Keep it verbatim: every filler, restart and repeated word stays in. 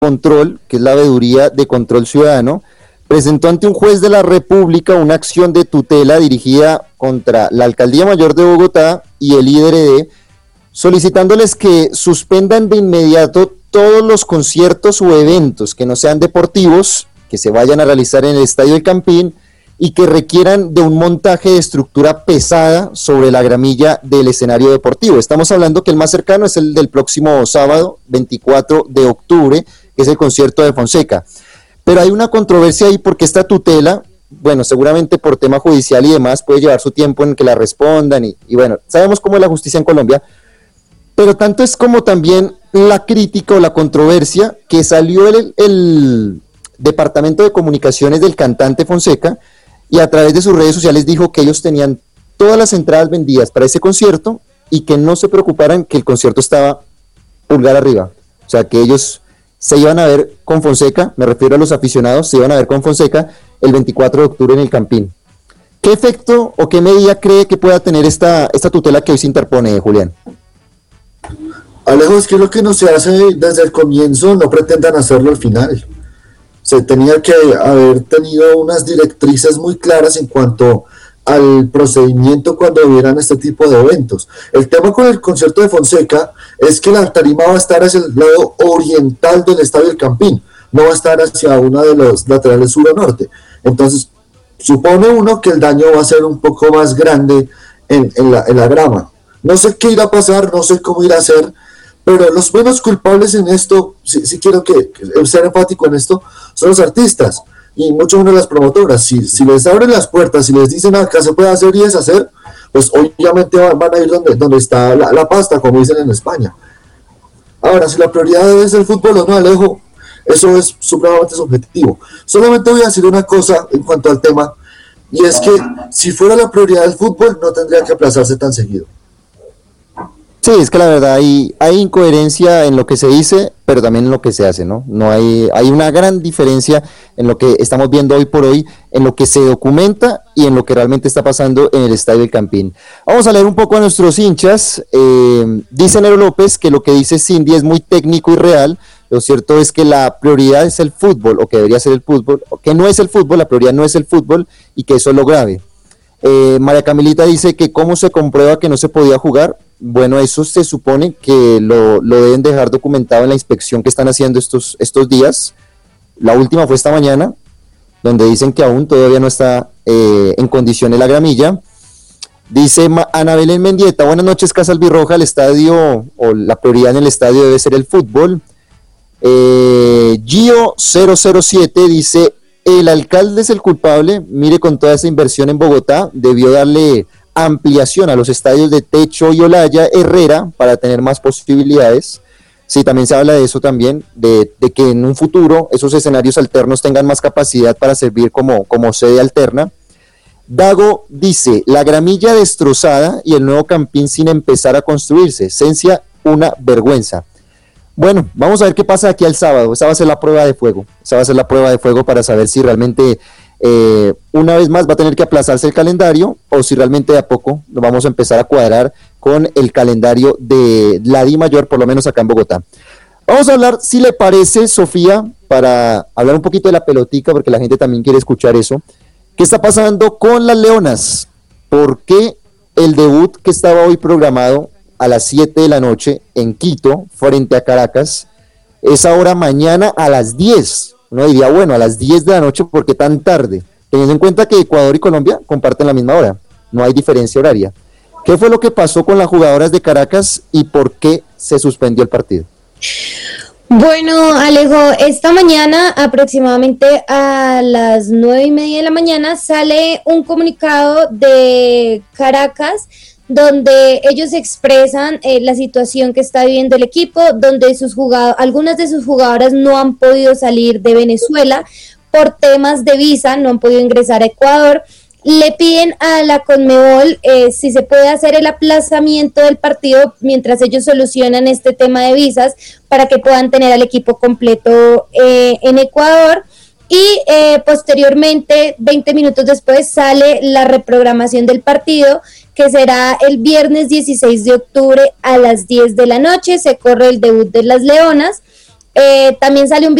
Control, que es la veeduría de control ciudadano, presentó ante un juez de la República una acción de tutela dirigida contra la Alcaldía Mayor de Bogotá y el I D R D, solicitándoles que suspendan de inmediato todos los conciertos o eventos que no sean deportivos, que se vayan a realizar en el Estadio El Campín y que requieran de un montaje de estructura pesada sobre la gramilla del escenario deportivo. Estamos hablando que el más cercano es el del próximo sábado, veinticuatro de octubre, que es el concierto de Fonseca. Pero hay una controversia ahí porque esta tutela, bueno, seguramente por tema judicial y demás, puede llevar su tiempo en que la respondan y, y bueno, sabemos cómo es la justicia en Colombia, pero tanto es como también la crítica o la controversia que salió el, el Departamento de Comunicaciones del cantante Fonseca y a través de sus redes sociales dijo que ellos tenían todas las entradas vendidas para ese concierto y que no se preocuparan que el concierto estaba pulgar arriba, o sea que ellos se iban a ver con Fonseca, me refiero a los aficionados, se iban a ver con Fonseca el veinticuatro de octubre en el Campín. ¿Qué efecto o qué medida cree que pueda tener esta, esta tutela que hoy se interpone, Julián? Alejo, es que lo que no se hace desde el comienzo, no pretendan hacerlo al final. Se tenía que haber tenido unas directrices muy claras en cuanto al procedimiento cuando hubieran este tipo de eventos. El tema con el concierto de Fonseca es que la tarima va a estar hacia el lado oriental del Estadio El Campín, no va a estar hacia uno de los laterales sur o norte. Entonces, supone uno que el daño va a ser un poco más grande en, en, la, en la grama. No sé qué irá a pasar, no sé cómo irá a ser, pero los buenos culpables en esto, sí, sí quiero que, que ser enfático en esto, son los artistas y mucho menos las promotoras. Si, si les abren las puertas, si les dicen acá se puede hacer y deshacer, pues obviamente van, van a ir donde, donde está la, la pasta, como dicen en España. Ahora, si la prioridad es el fútbol o no, Alejo, eso es supremamente subjetivo. Solamente voy a decir una cosa en cuanto al tema, y es que si fuera la prioridad del fútbol, no tendría que aplazarse tan seguido. Sí, es que la verdad hay, hay incoherencia en lo que se dice, pero también en lo que se hace, ¿no? No hay, hay una gran diferencia en lo que estamos viendo hoy por hoy, en lo que se documenta y en lo que realmente está pasando en el Estadio El Campín. Vamos a leer un poco a nuestros hinchas. Eh, dice Nero López que lo que dice Cindy es muy técnico y real. Lo cierto es que la prioridad es el fútbol, o que debería ser el fútbol, o que no es el fútbol, la prioridad no es el fútbol, y que eso es lo grave. Eh, María Camilita dice que cómo se comprueba que no se podía jugar. Bueno, eso se supone que lo, lo deben dejar documentado en la inspección que están haciendo estos, estos días. La última fue esta mañana, donde dicen que aún todavía no está eh, en condiciones la gramilla. Dice Ma- Ana Belén Mendieta, buenas noches, Casa Albirroja, el estadio, o la prioridad en el estadio debe ser el fútbol. Eh, Gio cero cero siete dice, el alcalde es el culpable, mire con toda esa inversión en Bogotá, debió darle ampliación a los estadios de Techo y Olaya, Herrera, para tener más posibilidades. Sí, también se habla de eso también, de, de que en un futuro esos escenarios alternos tengan más capacidad para servir como, como sede alterna. Dago dice, la gramilla destrozada y el nuevo Campín sin empezar a construirse, esencia, una vergüenza. Bueno, vamos a ver qué pasa aquí al sábado. Esa va a ser la prueba de fuego, esa va a ser la prueba de fuego para saber si realmente Eh, una vez más va a tener que aplazarse el calendario o si realmente de a poco nos vamos a empezar a cuadrar con el calendario de la Di Mayor, por lo menos acá en Bogotá. Vamos a hablar, si le parece, Sofía, para hablar un poquito de la pelotica, porque la gente también quiere escuchar eso. ¿Qué está pasando con las Leonas? ¿Por qué el debut que estaba hoy programado a las siete de la noche en Quito, frente a Caracas, es ahora mañana a las diez? Uno diría, bueno, a las diez de la noche, ¿por qué tan tarde? Teniendo en cuenta que Ecuador y Colombia comparten la misma hora, no hay diferencia horaria. ¿Qué fue lo que pasó con las jugadoras de Caracas y por qué se suspendió el partido? Bueno, Alejo, esta mañana, aproximadamente a las nueve y media de la mañana, sale un comunicado de Caracas donde ellos expresan eh, la situación que está viviendo el equipo, donde sus jugadores, algunas de sus jugadoras no han podido salir de Venezuela por temas de visa, no han podido ingresar a Ecuador. Le piden a la Conmebol eh, si se puede hacer el aplazamiento del partido mientras ellos solucionan este tema de visas para que puedan tener al equipo completo eh, en Ecuador. Y eh, posteriormente, veinte minutos después, sale la reprogramación del partido, que será el viernes dieciséis de octubre a las diez de la noche. Se corre el debut de las Leonas. eh, también sale un